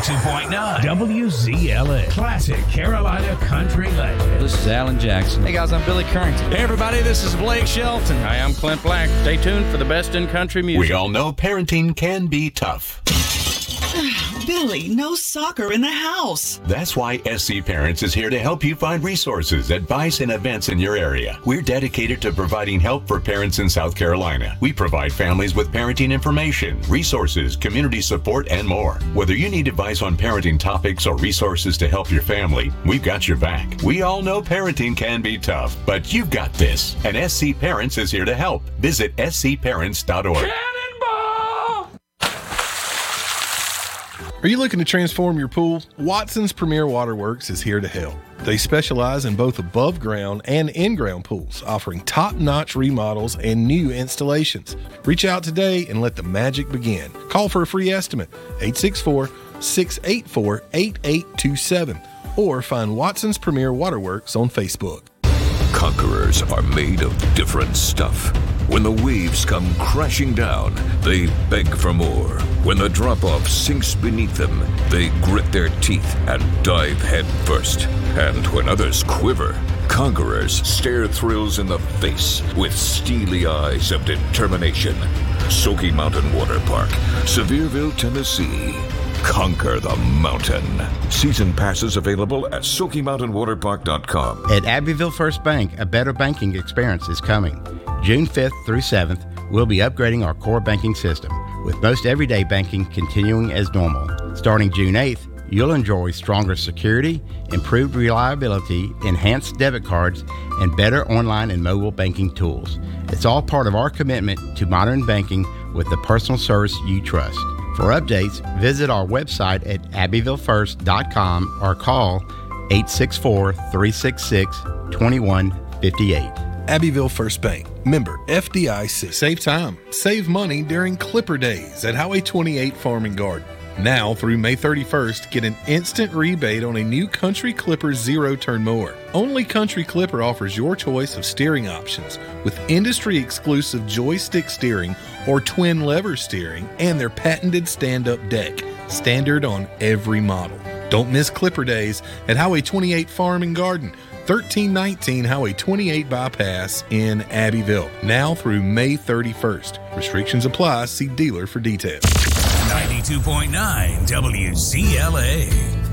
92.9 WZLA. Classic Carolina Country Legend. This is Alan Jackson. Hey guys, I'm Billy Currington. Hey everybody, this is Blake Shelton. Hi, I'm Clint Black. Stay tuned for the best in country music. We all know parenting can be tough. Billy, no soccer in the house. That's why SC Parents is here to help you find resources, advice, and events in your area. We're dedicated to providing help for parents in South Carolina. We provide families with parenting information, resources, community support, and more. Whether you need advice on parenting topics or resources to help your family, we've got your back. We all know parenting can be tough, but you've got this. And SC Parents is here to help. Visit scparents.org. Are you looking to transform your pool? Watson's Premier Waterworks is here to help. They specialize in both above ground and in-ground pools, offering top-notch remodels and new installations. Reach out today and let the magic begin. Call for a free estimate, 864-684-8827, or find Watson's Premier Waterworks on Facebook. Conquerors are made of different stuff. When the waves come crashing down, they beg for more. When the drop-off sinks beneath them, they grit their teeth and dive head first. And when others quiver, conquerors stare thrills in the face with steely eyes of determination. Smoky Mountain Water Park, Sevierville, Tennessee. Conquer the mountain. Season passes available at SmokyMountainWaterPark.com. At Abbeville First Bank, a better banking experience is coming. June 5th through 7th, we'll be upgrading our core banking system, with most everyday banking continuing as normal. Starting June 8th, you'll enjoy stronger security, improved reliability, enhanced debit cards, and better online and mobile banking tools. It's all part of our commitment to modern banking with the personal service you trust. For updates, visit our website at abbevillefirst.com or call 864-366-2158. Abbeville First Bank, member FDIC. Save time, save money during Clipper Days at Highway 28 Farm and Garden. Now through May 31st, get an instant rebate on a new Country Clipper zero-turn mower. Only Country Clipper offers your choice of steering options with industry-exclusive joystick steering or twin lever steering and their patented stand-up deck, standard on every model. Don't miss Clipper Days at Highway 28 Farm and Garden, 1319 Highway 28 Bypass in Abbeville. Now through May 31st. Restrictions apply. See dealer for details. 92.9 WZLA.